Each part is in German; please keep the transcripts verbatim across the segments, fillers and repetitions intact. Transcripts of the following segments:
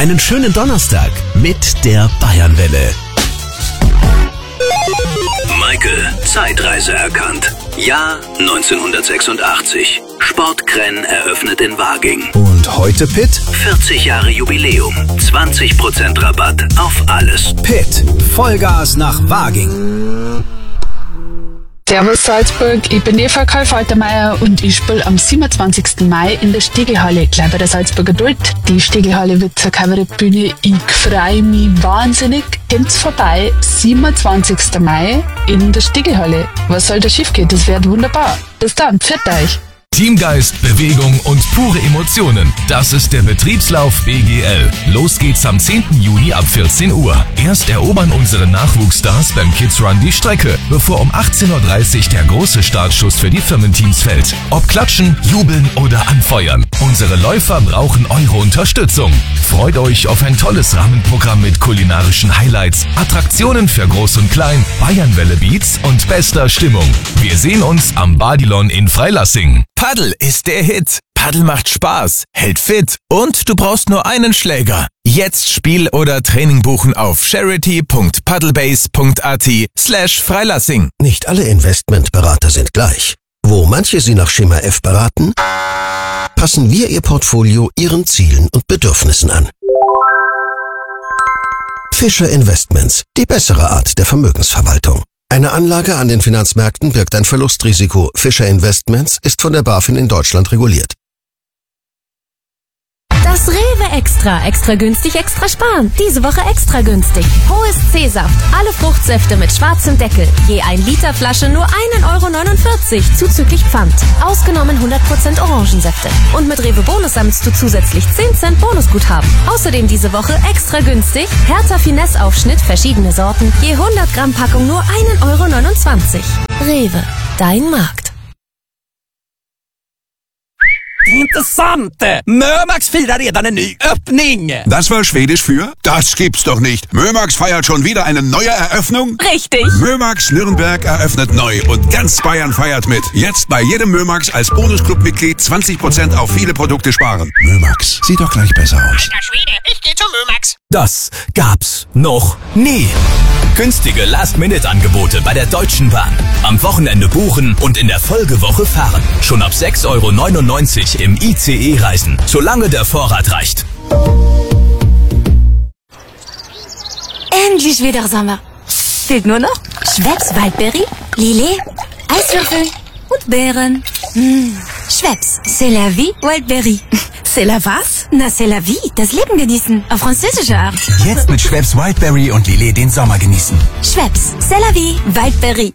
Einen schönen Donnerstag mit der Bayernwelle. Michael, Zeitreise erkannt. Jahr neunzehnhundertsechsundachtzig. Sportkrenn eröffnet in Waging. Und heute Pitt? vierzig Jahre Jubiläum. zwanzig Prozent Rabatt auf alles. Pitt. Vollgas nach Waging. Servus Salzburg, ich bin Eva Karl-Faltermeier und ich spiele am siebenundzwanzigsten Mai in der Stegelhalle, gleich bei der Salzburger Duld. Die Stegelhalle wird zur Kabarettbühne. Ich freue mich wahnsinnig. Kommt's vorbei, siebenundzwanzigsten Mai in der Stegelhalle. Was soll da schief gehen? Das wird wunderbar. Bis dann, pfiat euch. Teamgeist, Bewegung und pure Emotionen. Das ist der Betriebslauf B G L. Los geht's am zehnten Juni ab vierzehn Uhr. Erst erobern unsere Nachwuchsstars beim Kids Run die Strecke, bevor um achtzehn Uhr dreißig der große Startschuss für die Firmenteams fällt. Ob klatschen, jubeln oder anfeuern. Unsere Läufer brauchen eure Unterstützung. Freut euch auf ein tolles Rahmenprogramm mit kulinarischen Highlights, Attraktionen für Groß und Klein, Bayernwelle Beats und bester Stimmung. Wir sehen uns am Badilon in Freilassing. Paddel ist der Hit. Paddel macht Spaß, hält fit und du brauchst nur einen Schläger. Jetzt Spiel oder Training buchen auf charity punkt paddlebase punkt at slash Freilassing. Nicht alle Investmentberater sind gleich. Wo manche Sie nach Schema F beraten, passen wir Ihr Portfolio Ihren Zielen und Bedürfnissen an. Fischer Investments, die bessere Art der Vermögensverwaltung. Eine Anlage an den Finanzmärkten birgt ein Verlustrisiko. Fischer Investments ist von der BaFin in Deutschland reguliert. Das Rewe Extra. Extra günstig, extra sparen. Diese Woche extra günstig. Hohes C-Saft. Alle Fruchtsäfte mit schwarzem Deckel. Je ein Liter Flasche nur ein Euro neunundvierzig. Zuzüglich Pfand. Ausgenommen hundert Prozent Orangensäfte. Und mit Rewe Bonus sammelst du zusätzlich zehn Cent Bonusguthaben. Außerdem diese Woche extra günstig. Hertha Finesse Aufschnitt, verschiedene Sorten. Je hundert Gramm Packung nur ein Euro neunundzwanzig. Rewe. Dein Markt. Intressante! Mömax firar redan en ny öppning! Das war Schwedisch für? Das gibt's doch nicht. Mömax feiert schon wieder eine neue Eröffnung? Richtig! Mömax Nürnberg eröffnet neu und ganz Bayern feiert mit. Jetzt bei jedem Mömax als Bonusclub-Mitglied zwanzig Prozent auf viele Produkte sparen. Mömax, sieht doch gleich besser aus. Alter Schwede, ich geh zu Mömax! Das gab's noch nie. Günstige Last-Minute-Angebote bei der Deutschen Bahn. Am Wochenende buchen und in der Folgewoche fahren. Schon ab sechs Euro neunundneunzig im I C E reisen, solange der Vorrat reicht. Endlich wieder Sommer. Fehlt nur noch Schweppes Waldbeere, Lillet, Eiswürfel und Beeren. Mmh. Schweppes, c'est la vie, Waldbeere. C'est la was? Na, c'est la vie, das Leben genießen. Auf französische Art. Jetzt mit Schweppes Wildberry und Lillet den Sommer genießen. Schweppes, c'est la vie, Waldbeere.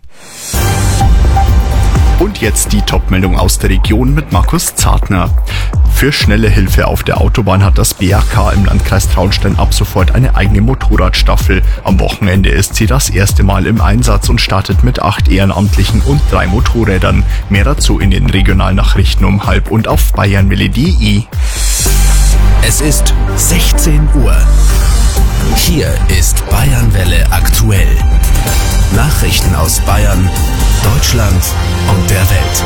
Und jetzt die Top-Meldung aus der Region mit Markus Zartner. Für schnelle Hilfe auf der Autobahn hat das B A K im Landkreis Traunstein ab sofort eine eigene Motorradstaffel. Am Wochenende ist sie das erste Mal im Einsatz und startet mit acht Ehrenamtlichen und drei Motorrädern. Mehr dazu in den Regionalnachrichten um halb und auf bayernwelle punkt de. Es ist sechzehn Uhr. Hier ist Bayernwelle aktuell. Nachrichten aus Bayern, Deutschland und der Welt.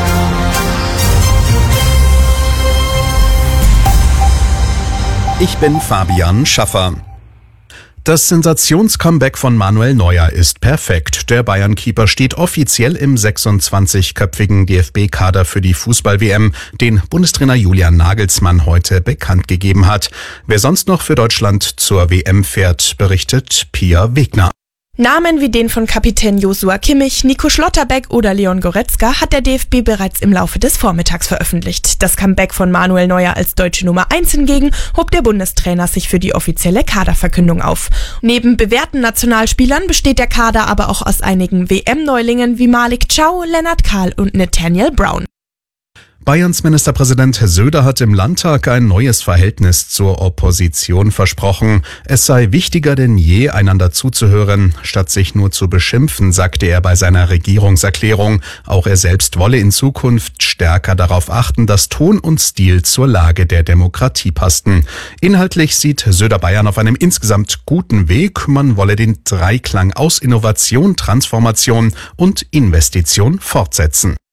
Ich bin Fabian Schaffer. Das Sensationscomeback von Manuel Neuer ist perfekt. Der Bayern-Keeper steht offiziell im sechsundzwanzigköpfigen D F B-Kader für die Fußball-W M, den Bundestrainer Julian Nagelsmann heute bekannt gegeben hat. Wer sonst noch für Deutschland zur W M fährt, berichtet Pia Wegner. Namen wie den von Kapitän Joshua Kimmich, Nico Schlotterbeck oder Leon Goretzka hat der D F B bereits im Laufe des Vormittags veröffentlicht. Das Comeback von Manuel Neuer als deutsche Nummer eins hingegen hob der Bundestrainer sich für die offizielle Kaderverkündung auf. Neben bewährten Nationalspielern besteht der Kader aber auch aus einigen W M-Neulingen wie Malik Chow, Lennart Kahl und Nathaniel Brown. Bayerns Ministerpräsident Söder hat im Landtag ein neues Verhältnis zur Opposition versprochen. Es sei wichtiger denn je, einander zuzuhören, statt sich nur zu beschimpfen, sagte er bei seiner Regierungserklärung. Auch er selbst wolle in Zukunft stärker darauf achten, dass Ton und Stil zur Lage der Demokratie passten. Inhaltlich sieht Söder Bayern auf einem insgesamt guten Weg. Man wolle den Dreiklang aus Innovation, Transformation und Investition fortsetzen.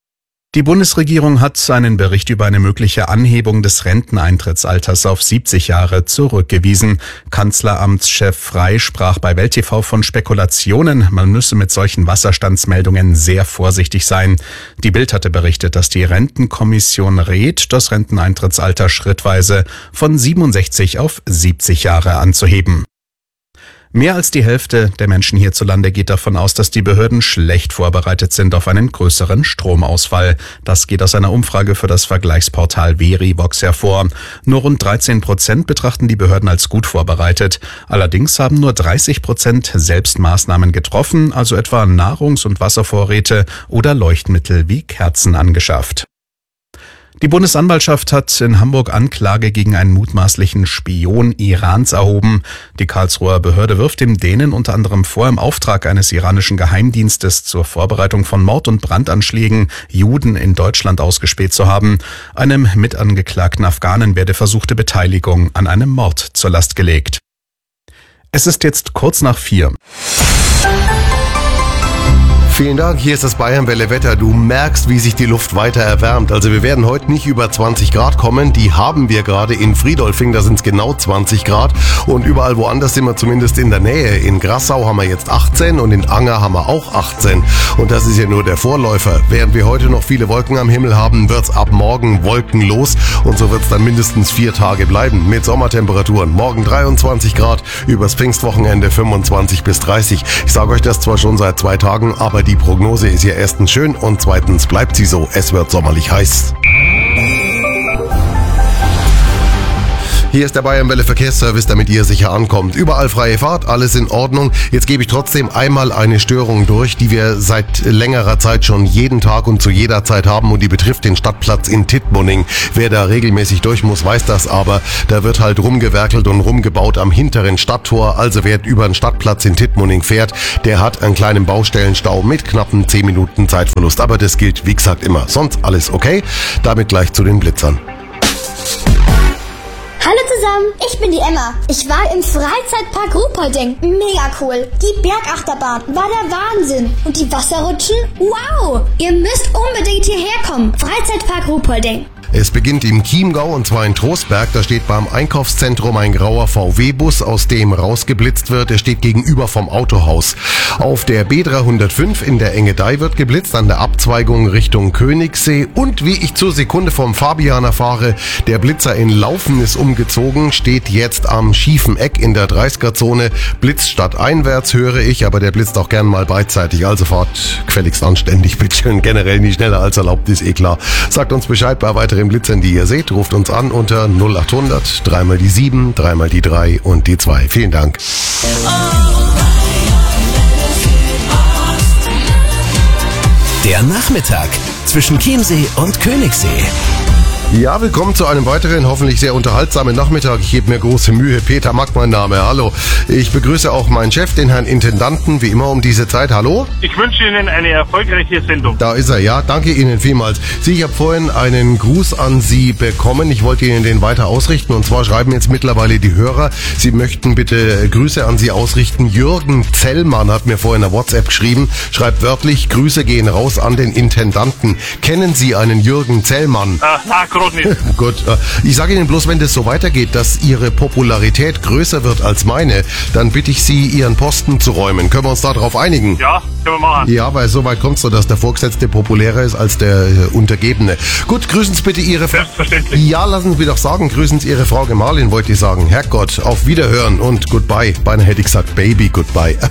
Die Bundesregierung hat einen Bericht über eine mögliche Anhebung des Renteneintrittsalters auf siebzig Jahre zurückgewiesen. Kanzleramtschef Frey sprach bei Welt T V von Spekulationen. Man müsse mit solchen Wasserstandsmeldungen sehr vorsichtig sein. Die Bild hatte berichtet, dass die Rentenkommission rät, das Renteneintrittsalter schrittweise von siebenundsechzig auf siebzig Jahre anzuheben. Mehr als die Hälfte der Menschen hierzulande geht davon aus, dass die Behörden schlecht vorbereitet sind auf einen größeren Stromausfall. Das geht aus einer Umfrage für das Vergleichsportal Verivox hervor. Nur rund dreizehn Prozent betrachten die Behörden als gut vorbereitet. Allerdings haben nur dreißig Prozent selbst Maßnahmen getroffen, also etwa Nahrungs- und Wasservorräte oder Leuchtmittel wie Kerzen angeschafft. Die Bundesanwaltschaft hat in Hamburg Anklage gegen einen mutmaßlichen Spion Irans erhoben. Die Karlsruher Behörde wirft dem Dänen unter anderem vor, im Auftrag eines iranischen Geheimdienstes zur Vorbereitung von Mord- und Brandanschlägen Juden in Deutschland ausgespäht zu haben. Einem mitangeklagten Afghanen werde versuchte Beteiligung an einem Mord zur Last gelegt. Es ist jetzt kurz nach vier. Vielen Dank, hier ist das Bayernwelle Wetter. Du merkst, wie sich die Luft weiter erwärmt. Also wir werden heute nicht über zwanzig Grad kommen. Die haben wir gerade in Friedolfing, da sind es genau zwanzig Grad. Und überall woanders sind wir zumindest in der Nähe. In Grassau haben wir jetzt achtzehn und in Anger haben wir auch achtzehn. Und das ist ja nur der Vorläufer. Während wir heute noch viele Wolken am Himmel haben, wird's ab morgen wolkenlos. Und so wird's dann mindestens vier Tage bleiben mit Sommertemperaturen. Morgen dreiundzwanzig Grad, übers Pfingstwochenende fünfundzwanzig bis dreißig. Ich sage euch das zwar schon seit zwei Tagen, aber die Prognose ist ja erstens schön und zweitens bleibt sie so. Es wird sommerlich heiß. Hier ist der Bayernwelle Verkehrsservice, damit ihr sicher ankommt. Überall freie Fahrt, alles in Ordnung. Jetzt gebe ich trotzdem einmal eine Störung durch, die wir seit längerer Zeit schon jeden Tag und zu jeder Zeit haben, und die betrifft den Stadtplatz in Tittmoning. Wer da regelmäßig durch muss, weiß das, aber da wird halt rumgewerkelt und rumgebaut am hinteren Stadttor. Also wer über den Stadtplatz in Tittmoning fährt, der hat einen kleinen Baustellenstau mit knappen zehn Minuten Zeitverlust. Aber das gilt, wie gesagt, immer. Sonst alles okay. Damit gleich zu den Blitzern. Hallo zusammen, ich bin die Emma. Ich war im Freizeitpark Ruhpolding. Mega cool. Die Bergachterbahn war der Wahnsinn. Und die Wasserrutschen? Wow! Ihr müsst unbedingt hierher kommen. Freizeitpark Ruhpolding. Es beginnt im Chiemgau, und zwar in Trostberg. Da steht beim Einkaufszentrum ein grauer V W-Bus, aus dem rausgeblitzt wird. Der steht gegenüber vom Autohaus. Auf der B dreihundertfünf in der Engedei wird geblitzt, an der Abzweigung Richtung Königssee. Und wie ich zur Sekunde vom Fabian erfahre, der Blitzer in Laufen ist umgezogen, steht jetzt am schiefen Eck in der dreißiger-Zone. Blitzt statt einwärts, höre ich, aber der blitzt auch gern mal beidseitig. Also fahrt gefälligst anständig, bitteschön. Generell nicht schneller als erlaubt, ist eh klar. Sagt uns Bescheid bei weiteren Blitzern, die ihr seht. Ruft uns an unter null achthundert, dreimal die sieben, dreimal die drei und die zwei. Vielen Dank. Der Nachmittag zwischen Chiemsee und Königssee. Ja, willkommen zu einem weiteren, hoffentlich sehr unterhaltsamen Nachmittag. Ich gebe mir große Mühe. Peter Mack, mein Name. Hallo. Ich begrüße auch meinen Chef, den Herrn Intendanten, wie immer um diese Zeit. Hallo. Ich wünsche Ihnen eine erfolgreiche Sendung. Da ist er, ja. Danke Ihnen vielmals. Sie, ich habe vorhin einen Gruß an Sie bekommen. Ich wollte Ihnen den weiter ausrichten. Und zwar schreiben jetzt mittlerweile die Hörer, Sie möchten bitte Grüße an Sie ausrichten. Jürgen Zellmann hat mir vorhin eine WhatsApp geschrieben. Schreibt wörtlich, Grüße gehen raus an den Intendanten. Kennen Sie einen Jürgen Zellmann? Ah, na, nicht. Gut, ich sage Ihnen bloß, wenn das so weitergeht, dass Ihre Popularität größer wird als meine, dann bitte ich Sie, Ihren Posten zu räumen. Können wir uns darauf einigen? Ja, können wir machen. Ja, weil so weit kommt es so, dass der Vorgesetzte populärer ist als der Untergebene. Gut, grüßen Sie bitte Ihre Frau. Selbstverständlich. Ja, lassen Sie mich doch sagen, grüßen Sie Ihre Frau Gemahlin, wollte ich sagen. Herrgott, auf Wiederhören und Goodbye. Beinahe hätte ich gesagt Baby Goodbye.